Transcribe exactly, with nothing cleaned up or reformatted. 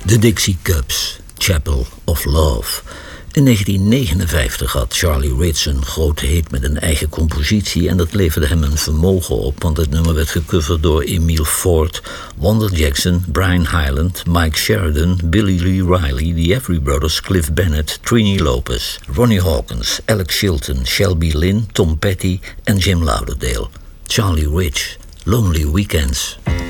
De Dixie Cubs, Chapel of Love. In negentien negenenvijftig had Charlie Rich een grote hit met een eigen compositie en dat leverde hem een vermogen op, want het nummer werd gecoverd door Emile Ford, Wanda Jackson, Brian Hyland, Mike Sheridan, Billy Lee Riley, The Everly Brothers, Cliff Bennett, Trini Lopez, Ronnie Hawkins, Alex Chilton, Shelby Lynne, Tom Petty en Jim Lauderdale. Charlie Rich, Lonely Weekends.